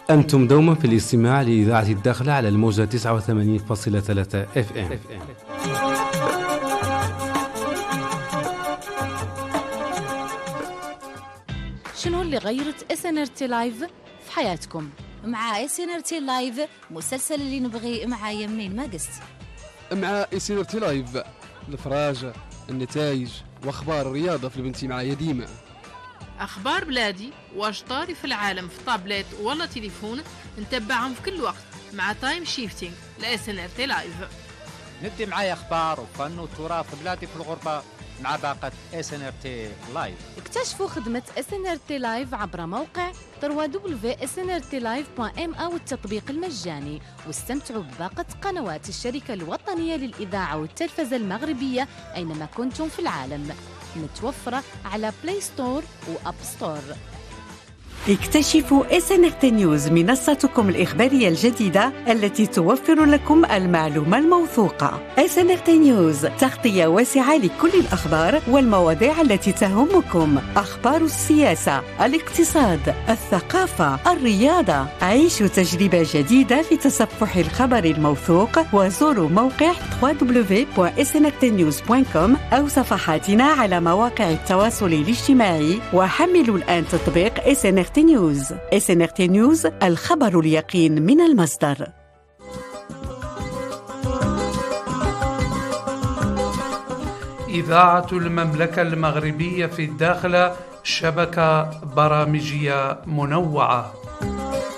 أنتم دوما في الاستماع لإذاعة الداخلة على الموجة 89.3 FM. شنو اللي غيرت SNRT لايف في حياتكم؟ مع SNRT لايف مسلسل اللي نبغي مع يمين ما قست. مع SNRT لايف الفراجة، النتائج واخبار الرياضة في البنتي معايا ديما. أخبار بلادي واش طاري في العالم في طابلت ولا تليفون نتبعهم في كل وقت مع تايم شيفتينج لSNRT لايف. ندي معايا أخبار وفن وتراث بلادي في الغربة مع باقة SNRT لايف. اكتشفوا خدمة SNRT لايف عبر موقع www.snrtlive.ma والتطبيق المجاني، واستمتعوا بباقة قنوات الشركة الوطنية للإذاعة والتلفزة المغربية أينما كنتم في العالم، متوفرة على بلاي ستور وأب ستور. اكتشفوا SNRT نيوز، منصتكم الإخبارية الجديدة التي توفر لكم المعلومة الموثوقة. SNRT نيوز تغطية واسعة لكل الأخبار والمواضيع التي تهمكم، أخبار السياسة، الاقتصاد، الثقافة، الرياضة. عيشوا تجربة جديدة في تصفح الخبر الموثوق، وزوروا موقع www.snrtnews.com أو صفحاتنا على مواقع التواصل الاجتماعي، وحملوا الآن تطبيق SNRT نيوز. SNRT نيوز، الخبر اليقين من المصدر. إذاعة المملكة المغربية في الداخلة، شبكة برامجية منوعة.